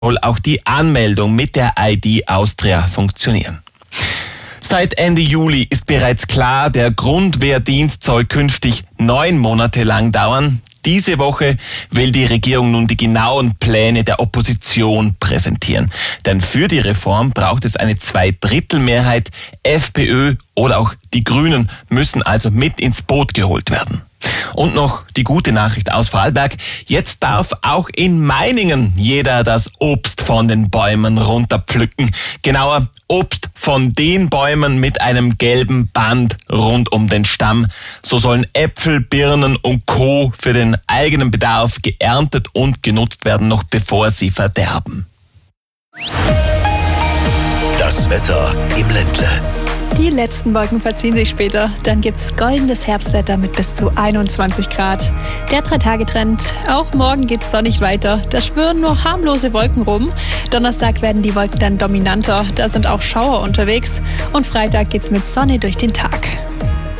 soll auch die Anmeldung mit der ID Austria funktionieren. Seit Ende Juli ist bereits klar, der Grundwehrdienst soll künftig 9 Monate lang dauern. Diese Woche will die Regierung nun die genauen Pläne der Opposition präsentieren. Denn für die Reform braucht es eine Zweidrittelmehrheit. FPÖ oder auch die Grünen müssen also mit ins Boot geholt werden. Und noch die gute Nachricht aus Vorarlberg. Jetzt darf auch in Meiningen jeder das Obst von den Bäumen runterpflücken. Genauer, Obst von den Bäumen mit einem gelben Band rund um den Stamm. So sollen Äpfel, Birnen und Co. für den eigenen Bedarf geerntet und genutzt werden, noch bevor sie verderben. Das Wetter im Ländle. Die letzten Wolken verziehen sich später. Dann gibt's goldenes Herbstwetter mit bis zu 21 Grad. Der 3-Tage-Trend. Auch morgen geht's sonnig weiter. Da schwirren nur harmlose Wolken rum. Donnerstag werden die Wolken dann dominanter. Da sind auch Schauer unterwegs. Und Freitag geht's mit Sonne durch den Tag.